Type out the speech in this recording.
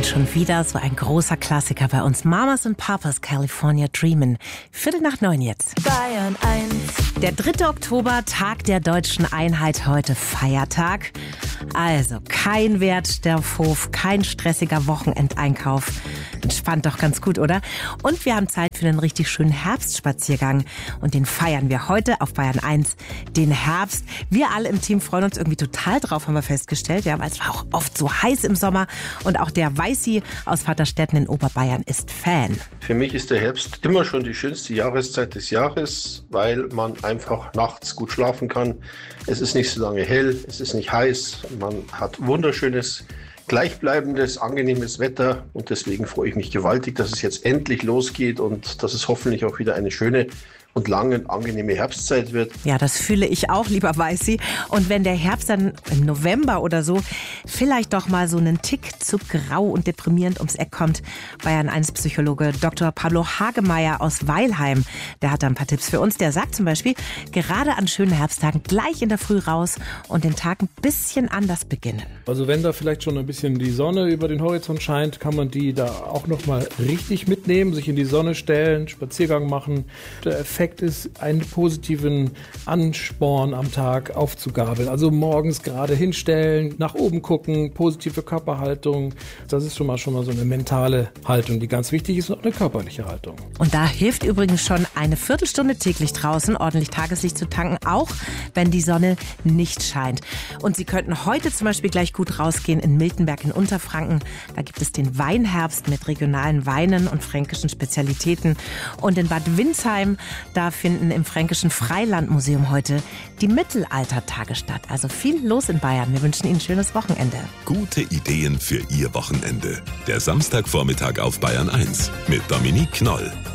schon wieder so ein großer Klassiker bei uns. Mamas und Papas California Dreamin'. 8:45 jetzt. Bayern 1. Der 3. Oktober, Tag der deutschen Einheit, heute Feiertag. Also kein Wertstoffhof, kein stressiger Wochenendeinkauf. Entspannt doch ganz gut, oder? Und wir haben Zeit für einen richtig schönen Herbstspaziergang. Und den feiern wir heute auf Bayern 1, den Herbst. Wir alle im Team freuen uns irgendwie total drauf, haben wir festgestellt. Ja, weil es war auch oft so heiß im Sommer. Und auch der Weißi aus Vaterstetten in Oberbayern ist Fan. Für mich ist der Herbst immer schon die schönste Jahreszeit des Jahres, weil man einfach nachts gut schlafen kann. Es ist nicht so lange hell, es ist nicht heiß, man hat wunderschönes, gleichbleibendes, angenehmes Wetter und deswegen freue ich mich gewaltig, dass es jetzt endlich losgeht und dass es hoffentlich auch wieder eine schöne und lange angenehme Herbstzeit wird. Ja, das fühle ich auch, lieber Weißi. Und wenn der Herbst dann im November oder so vielleicht doch mal so einen Tick zu grau und deprimierend ums Eck kommt, Bayern 1 Psychologe Dr. Pablo Hagemeyer aus Weilheim, der hat da ein paar Tipps für uns. Der sagt zum Beispiel, gerade an schönen Herbsttagen gleich in der Früh raus und den Tag ein bisschen anders beginnen. Also wenn da vielleicht schon ein bisschen die Sonne über den Horizont scheint, kann man die da auch noch mal richtig mitnehmen, sich in die Sonne stellen, Spaziergang machen. Der Effekt ist, einen positiven Ansporn am Tag aufzugabeln. Also morgens gerade hinstellen, nach oben gucken, positive Körperhaltung. Das ist schon mal so eine mentale Haltung, die ganz wichtig ist, und eine körperliche Haltung. Und da hilft übrigens schon eine Viertelstunde täglich draußen, ordentlich Tageslicht zu tanken, auch wenn die Sonne nicht scheint. Und Sie könnten heute zum Beispiel gleich gut rausgehen in Miltenberg in Unterfranken. Da gibt es den Weinherbst mit regionalen Weinen und fränkischen Spezialitäten. Und in Bad Windsheim, da finden im Fränkischen Freilandmuseum heute die Mittelaltertage statt. Also viel los in Bayern. Wir wünschen Ihnen ein schönes Wochenende. Gute Ideen für Ihr Wochenende. Der Samstagvormittag auf Bayern 1 mit Dominique Knoll.